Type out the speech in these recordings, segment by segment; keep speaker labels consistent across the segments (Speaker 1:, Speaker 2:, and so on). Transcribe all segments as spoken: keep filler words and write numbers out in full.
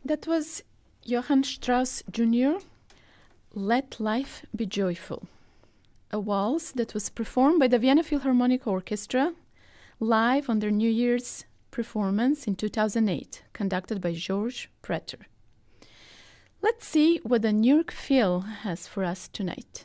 Speaker 1: That was Johann Strauss Junior, Let Life Be Joyful, a waltz that was performed by the Vienna Philharmonic Orchestra live on their New Year's performance in two thousand eight, conducted by Georges Preter. Let's see what the New York Phil has for us tonight.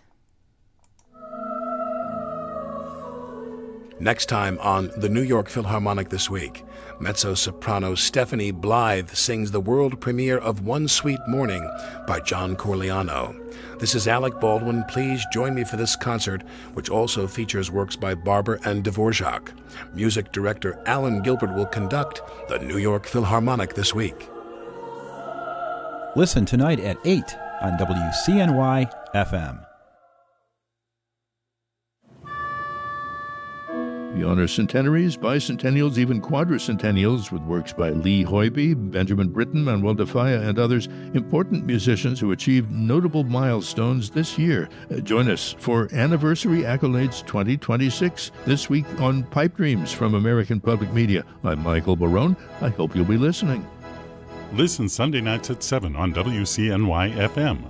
Speaker 2: Next time on the New York Philharmonic This Week, mezzo-soprano Stephanie Blythe sings the world premiere of One Sweet Morning by John Corigliano. This is Alec Baldwin. Please join me for this concert, which also features works by Barber and Dvorak. Music director Alan Gilbert will conduct the New York Philharmonic This Week.
Speaker 3: Listen tonight at eight on W C N Y F M.
Speaker 4: We honor centenaries, bicentennials, even quadricentennials with works by Lee Hoiby, Benjamin Britten, Manuel de Falla, and others, important musicians who achieved notable milestones this year. Uh, join us for Anniversary Accolades twenty twenty-six this week on Pipe Dreams from American Public Media. I'm Michael Barone. I hope you'll be listening.
Speaker 5: Listen Sunday nights at seven on W C N Y F M.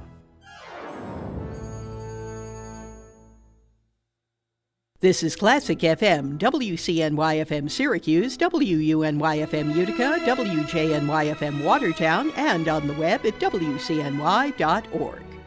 Speaker 6: This is Classic F M, W C N Y F M Syracuse, W U N Y F M Utica, W J N Y F M Watertown, and on the web at W C N Y dot org.